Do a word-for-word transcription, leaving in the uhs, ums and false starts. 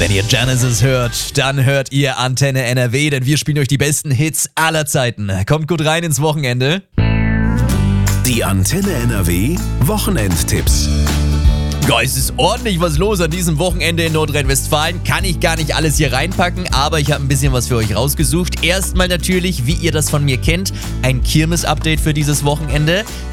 Wenn ihr Genesis hört, dann hört ihr Antenne N R W, denn wir spielen euch die besten Hits aller Zeiten. Kommt gut rein ins Wochenende. Die Antenne N R W Wochenendtipps. Ja, es ist ordentlich was los an diesem Wochenende in Nordrhein-Westfalen. Kann ich gar nicht alles hier reinpacken, aber ich habe ein bisschen was für euch rausgesucht. Erstmal natürlich, wie ihr das von mir kennt, ein Kirmes-Update für dieses Wochenende.